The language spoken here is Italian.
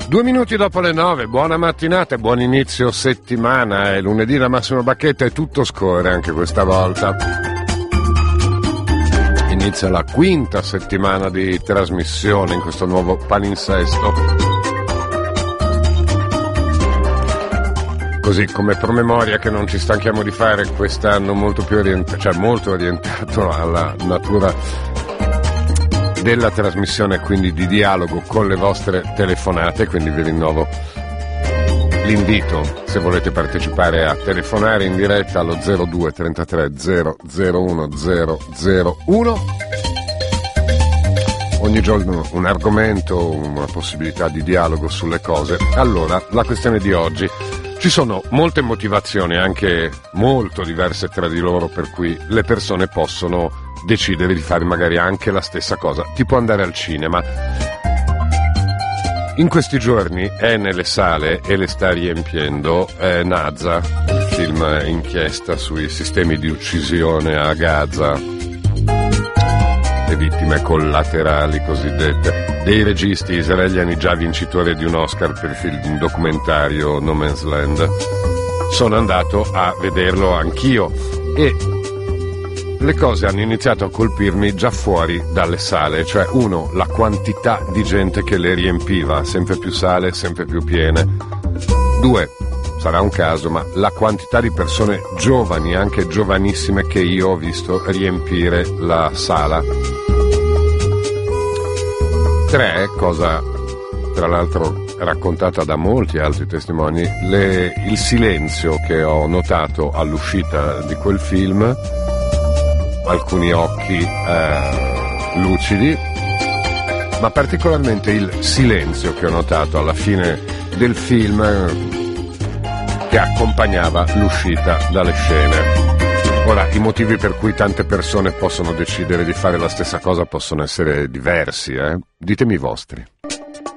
2 minuti dopo le 9, buona mattinata e buon inizio settimana. È lunedì da Massimo Bacchetta e tutto scorre anche questa volta. Inizia la quinta settimana di trasmissione in questo nuovo palinsesto. Così come promemoria che non ci stanchiamo di fare quest'anno, molto più molto orientato alla natura della trasmissione, quindi di dialogo con le vostre telefonate. Quindi vi rinnovo l'invito, se volete partecipare, a telefonare in diretta allo 02 33 001 001. Ogni giorno un argomento, una possibilità di dialogo sulle cose. Allora, la questione di oggi: ci sono molte motivazioni, anche molto diverse tra di loro, per cui le persone possono decidere di fare magari anche la stessa cosa, tipo andare al cinema. In questi giorni è nelle sale e le sta riempiendo Naza, il film inchiesta sui sistemi di uccisione a Gaza, le vittime collaterali cosiddette, dei registi israeliani già vincitori di un Oscar per il film documentario No Man's Land. Sono andato a vederlo anch'io e le cose hanno iniziato a colpirmi già fuori dalle sale, cioè uno, la quantità di gente che le riempiva, sempre più sale, sempre più piene. 2, sarà un caso, ma la quantità di persone giovani, anche giovanissime, che io ho visto riempire la sala. 3, cosa tra l'altro raccontata da molti altri testimoni, il silenzio che ho notato all'uscita di quel film. Alcuni occhi lucidi, ma particolarmente il silenzio che ho notato alla fine del film che accompagnava l'uscita dalle scene. Ora, i motivi per cui tante persone possono decidere di fare la stessa cosa possono essere diversi, Ditemi i vostri.